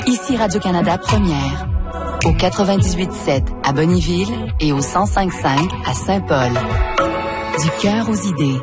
Ici Radio-Canada Première. Au 98.7 à Bonnyville et au 105.5 à Saint-Paul. Du cœur aux idées.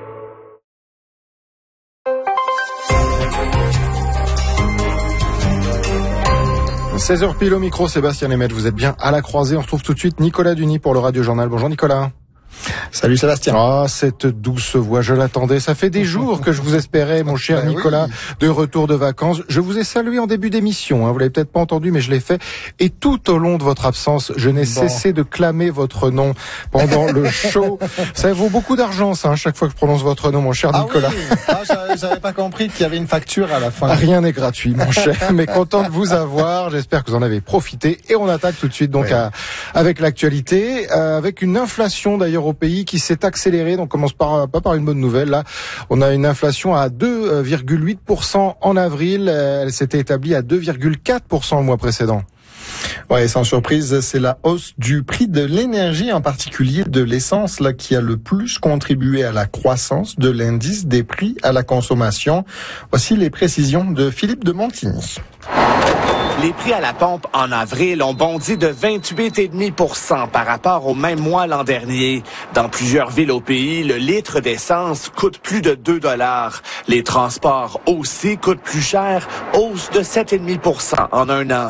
« 16h pile au micro, Sébastien Lemaitre, vous êtes bien à la croisée. On retrouve tout de suite Nicolas Duny pour le Radio Journal. Bonjour Nicolas. Salut Sébastien. Ah, cette douce voix, je l'attendais. Ça fait des jours que je vous espérais, mon cher Nicolas, de retour de vacances. Je vous ai salué en début d'émission, vous l'avez peut-être pas entendu, mais je l'ai fait. Et tout au long de votre absence, je n'ai cessé de clamer votre nom pendant le show. Ça vaut beaucoup d'argent, ça, chaque fois que je prononce votre nom, mon cher Nicolas. Oui. J'avais pas compris qu'il y avait une facture à la fin. Rien n'est gratuit, mon cher, mais content de vous avoir. J'espère que vous en avez profité. Et on attaque tout de suite donc avec l'actualité, avec une inflation d'ailleurs au pays qui s'est accélérée. Donc on commence pas par une bonne nouvelle. Là, on a une inflation à 2,8% en avril. Elle s'était établie à 2,4% le mois précédent. Ouais, sans surprise, c'est la hausse du prix de l'énergie, en particulier de l'essence, là, qui a le plus contribué à la croissance de l'indice des prix à la consommation. Voici les précisions de Philippe de Montigny. Les prix à la pompe en avril ont bondi de 28,5% par rapport au même mois l'an dernier. Dans plusieurs villes au pays, le litre d'essence coûte plus de 2 $. Les transports aussi coûtent plus cher, hausse de 7,5% en un an.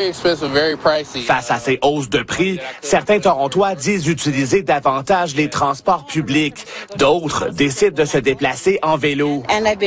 Face à ces hausses de prix, certains Torontois disent utiliser davantage les transports publics. D'autres décident de se déplacer en vélo.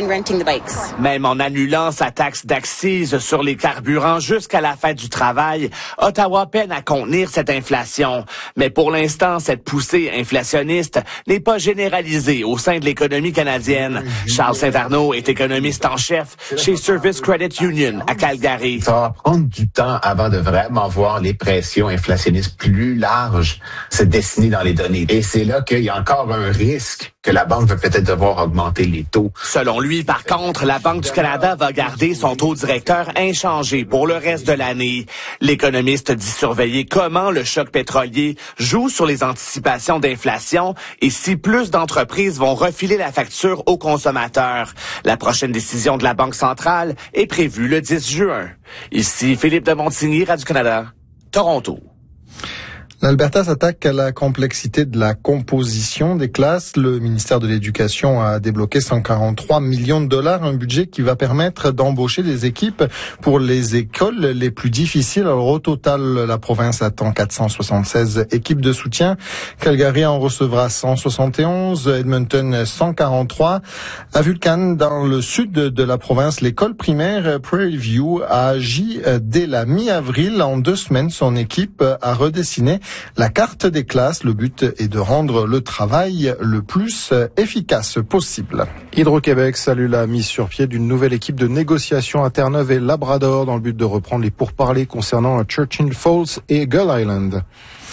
Même en annulant sa taxe d'accise sur les carburants jusqu'à la fin du travail, Ottawa peine à contenir cette inflation. Mais pour l'instant, cette poussée inflationniste n'est pas généralisée au sein de l'économie canadienne. Charles Saint-Arnaud est économiste en chef chez Service Credit Union à Calgary. Ça va prendre du temps avant de vraiment voir les pressions inflationnistes plus larges se dessiner dans les données. Et c'est là qu'il y a encore un risque que la banque va peut-être devoir augmenter les taux. Selon lui, par contre, la Banque du Canada va garder son taux directeur inchangé pour le reste de l'année. L'économiste dit surveiller comment le choc pétrolier joue sur les anticipations d'inflation et si plus d'entreprises vont refiler la facture aux consommateurs. La prochaine décision de la Banque centrale est prévue le 10 juin. Ici Philippe de Montigny, Radio-Canada, Toronto. L'Alberta s'attaque à la complexité de la composition des classes. Le ministère de l'Éducation a débloqué 143 millions de $, un budget qui va permettre d'embaucher des équipes pour les écoles les plus difficiles. Alors au total, la province attend 476 équipes de soutien. Calgary en recevra 171, Edmonton 143. À Vulcan, dans le sud de la province, l'école primaire Prairie View a agi dès la mi-avril. En 2 semaines, son équipe a redessiné la carte des classes. Le but est de rendre le travail le plus efficace possible. Hydro-Québec salue la mise sur pied d'une nouvelle équipe de négociation à Terre-Neuve et Labrador dans le but de reprendre les pourparlers concernant Churchill Falls et Gull Island.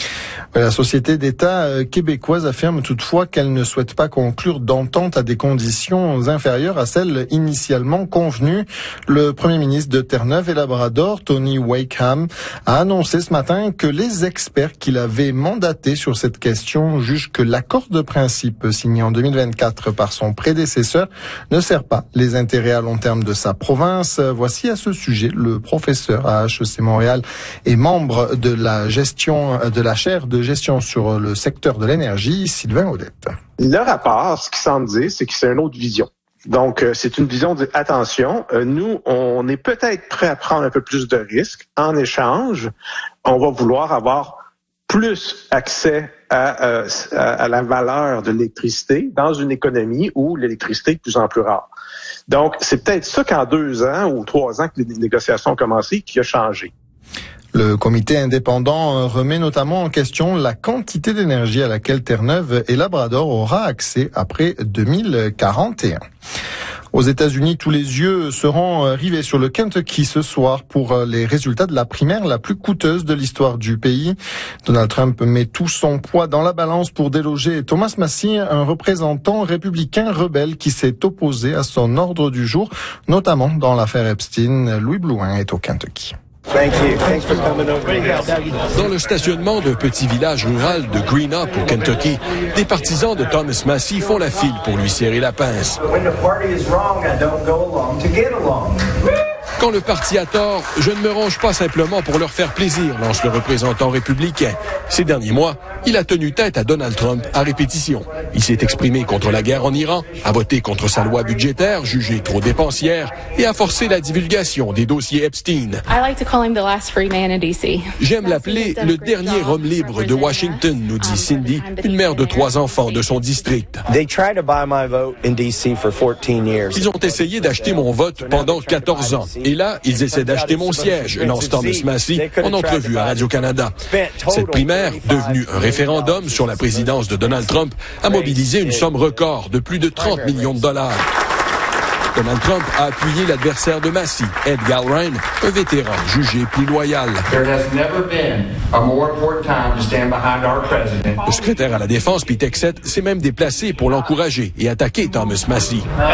La société d'État québécoise affirme toutefois qu'elle ne souhaite pas conclure d'entente à des conditions inférieures à celles initialement convenues. Le premier ministre de Terre-Neuve et Labrador, Tony Wakeham, a annoncé ce matin que les experts qu'il avait mandatés sur cette question jugent que l'accord de principe signé en 2024 par son prédécesseur ne sert pas les intérêts à long terme de sa province. Voici à ce sujet le professeur à HEC Montréal et membre de la chaire de gestion sur le secteur de l'énergie, Sylvain Audette. Le rapport, ce qu'il semble dire, c'est que c'est une autre vision. Donc, c'est une vision de attention. Nous, on est peut-être prêt à prendre un peu plus de risques. En échange, on va vouloir avoir plus accès à la valeur de l'électricité dans une économie où l'électricité est de plus en plus rare. Donc, c'est peut-être ça qu'en 2 ans ou 3 ans que les négociations ont commencé qui a changé. Le comité indépendant remet notamment en question la quantité d'énergie à laquelle Terre-Neuve et Labrador aura accès après 2041. Aux États-Unis, tous les yeux seront rivés sur le Kentucky ce soir pour les résultats de la primaire la plus coûteuse de l'histoire du pays. Donald Trump met tout son poids dans la balance pour déloger Thomas Massie, un représentant républicain rebelle qui s'est opposé à son ordre du jour, notamment dans l'affaire Epstein. Louis Blouin est au Kentucky. Dans le stationnement d'un petit village rural de Greenup au Kentucky, des partisans de Thomas Massie font la file pour lui serrer la pince. Quand le parti a tort, je ne me range pas simplement pour leur faire plaisir, lance le représentant républicain. Ces derniers mois, il a tenu tête à Donald Trump à répétition. Il s'est exprimé contre la guerre en Iran, a voté contre sa loi budgétaire jugée trop dépensière et a forcé la divulgation des dossiers Epstein. J'aime l'appeler le dernier homme libre de Washington, nous dit Cindy, une mère de 3 enfants de son district. Ils ont essayé d'acheter mon vote pendant 14 ans. Et là, ils essaient d'acheter mon siège, lance Thomas Massey en entrevue à Radio-Canada. Cette primaire, devenue un référendum sur la présidence de Donald Trump, a mobilisé une somme record de plus de 30 millions de dollars. Donald Trump a appuyé l'adversaire de Massey, Ed Gallrein, un vétéran jugé plus loyal. Le secrétaire à la Défense, Pete Hegseth, s'est même déplacé pour l'encourager et attaquer Thomas Massey.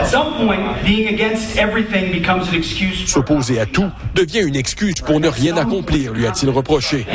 S'opposer à tout devient une excuse pour ne rien accomplir, lui a-t-il reproché.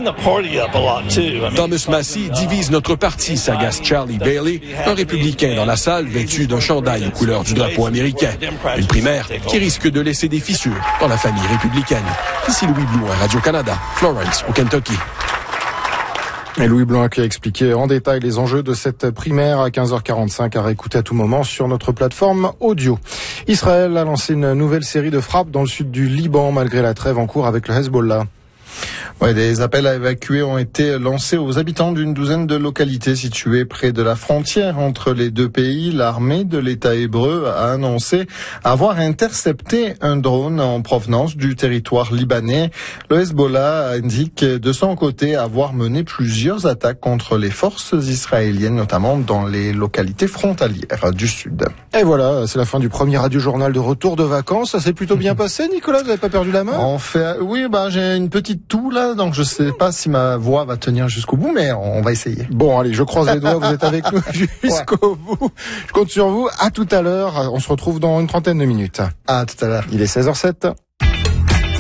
Thomas Massey divise notre parti, s'agace Charlie Bailey, un républicain dans la salle vêtu d'un chandail aux couleurs du drapeau américain. Une primaire qui risque de laisser des fissures dans la famille républicaine. Ici Louis Blouin, Radio-Canada, Florence, au Kentucky. Et Louis Blanc qui a expliqué en détail les enjeux de cette primaire à 15h45 à réécouter à tout moment sur notre plateforme audio. Israël a lancé une nouvelle série de frappes dans le sud du Liban malgré la trêve en cours avec le Hezbollah. Ouais, des appels à évacuer ont été lancés aux habitants d'une douzaine de localités situées près de la frontière entre les deux pays. L'armée de l'État hébreu a annoncé avoir intercepté un drone en provenance du territoire libanais. Le Hezbollah indique de son côté avoir mené plusieurs attaques contre les forces israéliennes, notamment dans les localités frontalières du sud. Et voilà, c'est la fin du premier radio-journal de retour de vacances. Ça s'est plutôt bien passé, Nicolas? Vous n'avez pas perdu la main? Oui, j'ai une petite toux là, donc je sais pas si ma voix va tenir jusqu'au bout, mais on va essayer. Bon, allez, je croise les doigts, vous êtes avec nous jusqu'au bout. Je compte sur vous. À tout à l'heure. On se retrouve dans une trentaine de minutes. À tout à l'heure. Il est 16h07.